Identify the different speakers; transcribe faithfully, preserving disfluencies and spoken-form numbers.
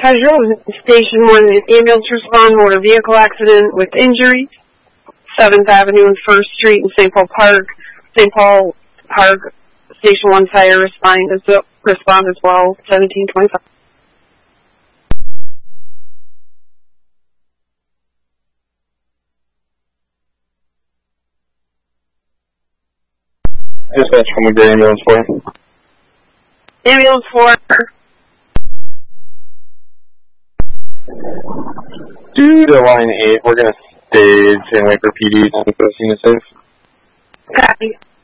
Speaker 1: Pedro, Station one, ambulance respond, motor vehicle accident with injuries. seventh Avenue and first Street in Saint Paul Park. Saint Paul Park, Station one fire respond as, respond as well, seventeen twenty-five.
Speaker 2: Dispatch from McGray Ambulance four.
Speaker 1: Ambulance four.
Speaker 2: Due to line eight, we're going to stage and wait for P D to keep the scene safe.
Speaker 1: Copy.